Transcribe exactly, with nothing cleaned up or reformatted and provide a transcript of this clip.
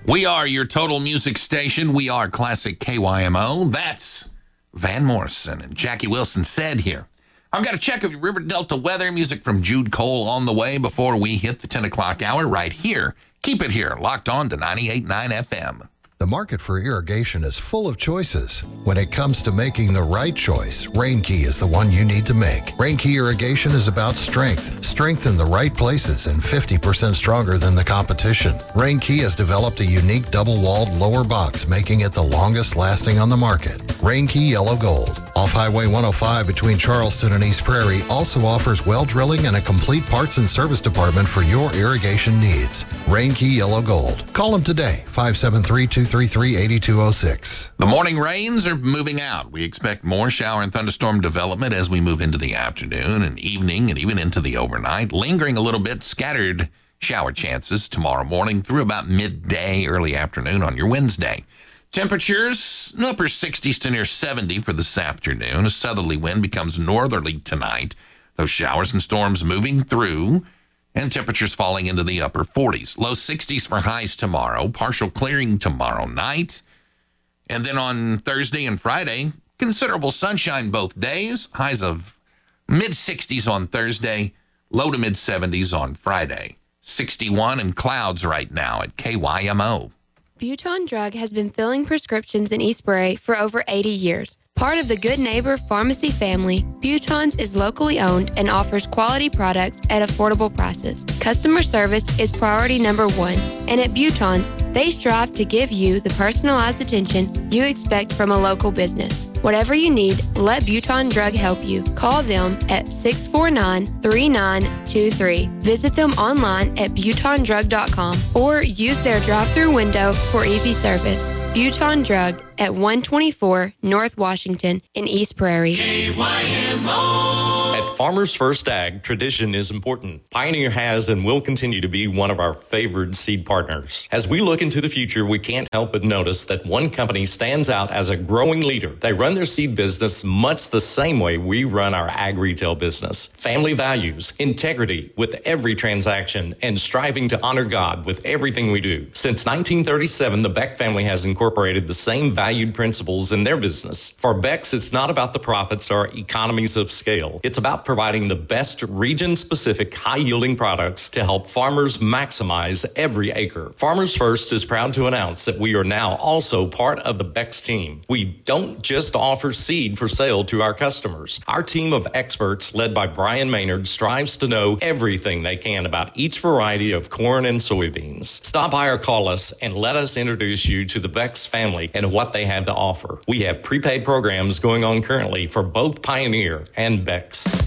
We are your total music station. We are Classic K Y M O. That's Van Morrison and Jackie Wilson said here. I've got a check of your River Delta weather, music from Jude Cole on the way before we hit the ten o'clock hour right here. Keep it here, locked on to ninety-eight point nine F M. The market for irrigation is full of choices. When it comes to making the right choice, Rain Key is the one you need to make. Rain Key irrigation is about strength. Strength in the right places and fifty percent stronger than the competition. Rain Key has developed a unique double-walled lower box, making it the longest lasting on the market. Rain Key Yellow Gold. Off Highway one oh five between Charleston and East Prairie also offers well drilling and a complete parts and service department for your irrigation needs. Rain Key Yellow Gold. Call them today, five seven three, two three three, eight two zero six. The morning rains are moving out. We expect more shower and thunderstorm development as we move into the afternoon and evening and even into the overnight. Lingering a little bit, scattered shower chances tomorrow morning through about midday, early afternoon on your Wednesday. Temperatures, upper sixties to near seventy for this afternoon. A southerly wind becomes northerly tonight. Those showers and storms moving through, and temperatures falling into the upper forties. Low sixties for highs tomorrow. Partial clearing tomorrow night. And then on Thursday and Friday, considerable sunshine both days. Highs of mid-sixties on Thursday, low to mid-seventies on Friday. sixty-one and clouds right now at K Y M O. Buton Drug has been filling prescriptions in East Prairie for over eighty years. Part of the Good Neighbor Pharmacy family, Buton's is locally owned and offers quality products at affordable prices. Customer service is priority number one, and at Buton's, they strive to give you the personalized attention you expect from a local business. Whatever you need, let Buton Drug help you. Call them at six four nine, three nine two three. Visit them online at buton drug dot com or use their drive-through window for easy service. Buton Drug at one twenty-four North Washington in East Prairie. K Y M O. At Farmers First Ag, tradition is important. Pioneer has and will continue to be one of our favored seed partners. As we look into the future, we can't help but notice that one company stands out as a growing leader. They run their seed business much the same way we run our ag retail business. Family values, integrity with every transaction, and striving to honor God with everything we do. Since nineteen thirty-seven, the Beck family has incorporated the same valued principles in their business. For Beck's, it's not about the profits or economies of scale. It's about providing the best region-specific, high-yielding products to help farmers maximize every acre. Farmers First is proud to announce that we are now also part of the Beck's team. We don't just offer seed for sale to our customers. Our team of experts, led by Brian Maynard, strives to know everything they can about each variety of corn and soybeans. Stop by or call us and let us introduce you to the Beck's family and what they have to offer. We have prepaid programs going on currently for both Pioneer and Beck's.